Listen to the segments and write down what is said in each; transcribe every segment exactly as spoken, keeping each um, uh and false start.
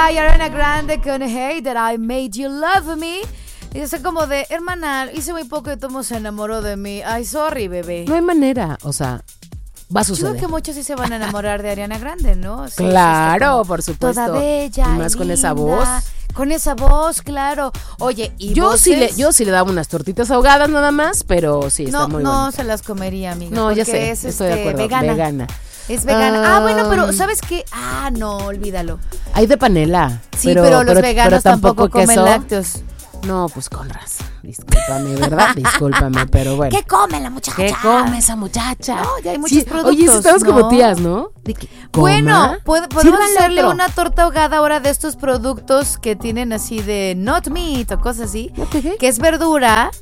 Ay, Ariana Grande con Hey That I Made You Love Me. Y es como de, hermana, hice muy poco y Tomo se enamoró de mí. Ay, sorry, bebé. No hay manera, o sea, va a suceder. Yo creo que muchos sí se van a enamorar de Ariana Grande, ¿no? Sí, claro, sí, por supuesto. Toda bella, y más linda, con esa voz. Con esa voz, claro. Oye, y yo voces? sí le, yo sí le daba unas tortitas ahogadas nada más, pero sí está no, muy no bonita. se las comería, amiga. No, ya sé, es, estoy este, de acuerdo. Vegana. Vegana. Es vegana. Um, ah, bueno, pero ¿sabes qué? Ah, no, olvídalo. Hay de panela. Sí, pero, pero los pero, veganos pero tampoco tampoco comen queso. lácteos. No, pues con razón. Discúlpame, ¿verdad? Discúlpame, pero bueno. ¿Qué come la muchacha? ¿Qué come esa muchacha? No, ya hay muchos sí, productos. Oye, si estamos ¿no? como tías, ¿no? De que bueno, puede, podemos Sírvanle hacerle otro. una torta ahogada ahora de estos productos que tienen así de not meat o cosas así, Okay. que es verdura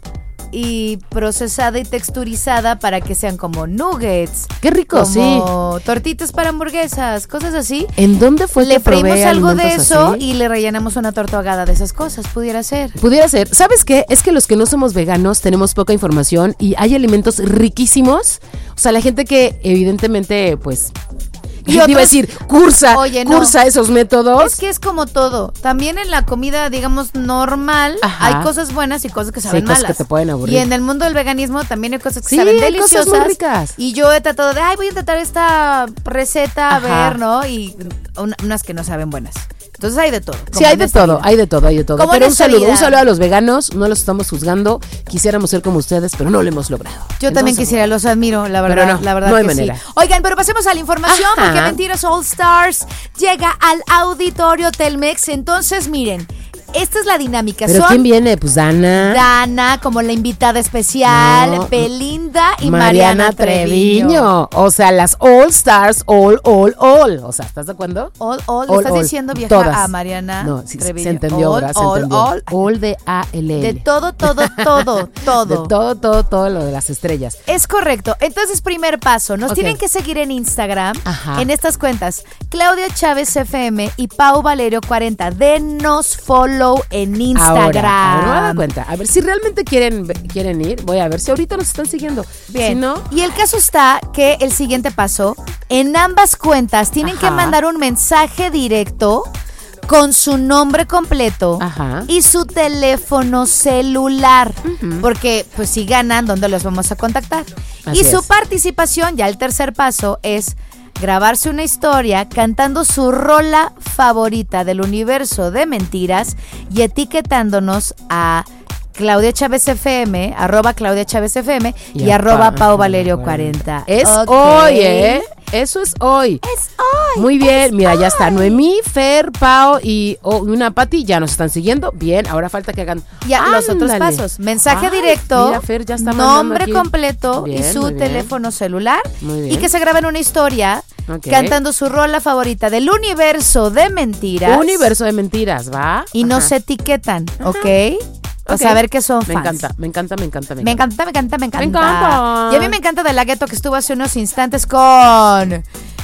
y procesada y texturizada para que sean como nuggets. Qué rico, sí. Como tortitas para hamburguesas, cosas así. ¿En dónde fue Le que probé freímos algo de alimentos eso así? y le rellenamos una torta ahogada de esas cosas, pudiera ser. Pudiera ser. ¿Sabes qué? Es que los que no somos veganos tenemos poca información y hay alimentos riquísimos. O sea, la gente que evidentemente, pues... Y Yo te iba a otros- decir, cursa, Oye, no. cursa esos métodos. Es que es como todo. También en la comida, digamos, normal, Ajá. hay cosas buenas y cosas que saben Sí, cosas malas. que te pueden aburrir. Y en el mundo del veganismo también hay cosas que Sí, saben hay cosas deliciosas. muy ricas. Y yo he tratado de, ay, voy a tratar esta receta a Ajá. ver, ¿no? Y un- unas que no saben buenas. Entonces hay de todo. Sí, como hay en de esta todo, vida. hay de todo, hay de todo. Como en Pero un esta saludo, vida. un saludo a los veganos, no los estamos juzgando. Quisiéramos ser como ustedes, pero no lo hemos logrado. Yo también Entonces, quisiera, los admiro, la verdad, Pero no, la verdad no hay que manera. sí. Oigan, pero pasemos a la información, Ajá. porque Mentiras All Stars llega al Auditorio Telmex. Entonces, miren, esta es la dinámica. ¿Pero Son quién viene? Pues Dana. Dana como la invitada especial, No. Belinda y Mariana, Mariana, Treviño. Treviño. O sea, las All Stars, all, all, all. O sea, ¿estás de acuerdo? All, all, ¿le All, estás all. diciendo vieja Todas. a Mariana No, sí, Treviño? se entendió, All, ¿verdad? Se all, entendió. all. All de A L L. De todo, todo, todo, todo. De todo, todo, todo lo de las estrellas. Es correcto. Entonces, primer paso, nos Ok. tienen que seguir en Instagram, Ajá. en estas cuentas, Claudia Chávez F M y Pau Valerio cuarenta. Denos follow en Instagram. Ahora, a ver, me voy a dar cuenta. A ver, si realmente quieren, quieren ir, voy a ver si ahorita nos están siguiendo. Bien. Si no, Y el caso está que el siguiente paso, en ambas cuentas tienen Ajá. que mandar un mensaje directo con su nombre completo Ajá. y su teléfono celular, Ujú. porque pues si ganan, ¿dónde los vamos a contactar? Así y su es. participación, ya el tercer paso, es grabarse una historia cantando su rola favorita del universo de mentiras y etiquetándonos a Claudia Chávez F M, arroba Claudia Chávez F M y, Y a arroba Pa- Pau Valerio cuarenta. es Ok. hoy, ¿eh? Eso es hoy. Es hoy. Muy bien, es mira, ya está. hoy. Noemí, Fer, Pau y oh, una Pati ya nos están siguiendo. Bien, ahora falta que hagan. Ya, los otros Ándale. pasos. Mensaje Ay, directo, mira, Fer ya está mandando nombre aquí. completo Bien, y su muy bien. teléfono celular. Muy bien. Y que se graben una historia Ok. cantando su rola favorita del universo de mentiras. Universo de mentiras, ¿va? Y no Ajá. se etiquetan, ¿ok? Para Ok. saber que son Me fans. encanta, me encanta, me encanta, me Me encanta. encanta, me encanta, me encanta. Me encanta. Y a mí me encanta de la Gueto que estuvo hace unos instantes con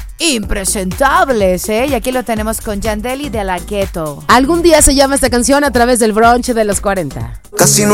Impresentables, ¿eh? Y aquí lo tenemos con Yandel y de la Gueto. Algún día se llama esta canción a través del brunch de los cuarenta. Casi no